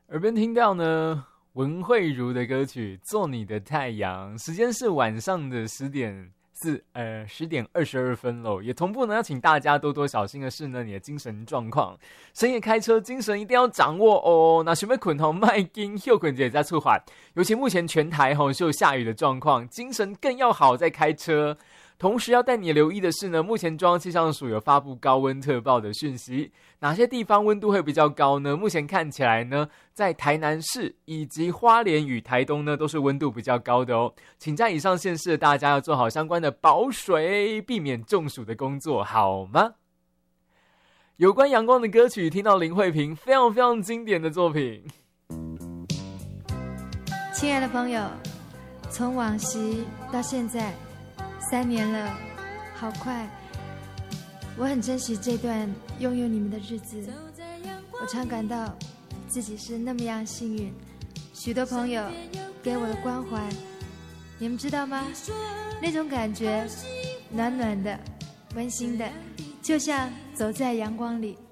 耳边听到呢文慧如的歌曲《做你的太阳》，时间是晚上的10点22分喽。也同步呢要请大家多多小心的是呢，你的精神状况，深夜开车精神一定要掌握哦。那想要困吼卖紧休困者也在出发，尤其目前全台是有下雨的状况，精神更要好在开车。同时要带你留意的是呢，目前中央气象署有发布高温特报的讯息，哪些地方温度会比较高呢？目前看起来呢，在台南市以及花莲与台东呢，都是温度比较高的哦。请在以上县市的大家要做好相关的保水，避免中暑的工作，好吗？有关阳光的歌曲，听到林慧萍非常非常经典的作品。 亲爱的朋友，从往昔到现在3年了，好快！我很珍惜这段拥有你们的日子，我常感到自己是那么样幸运。许多朋友给我的关怀，你们知道吗？那种感觉，暖暖的，温馨的，就像走在阳光里。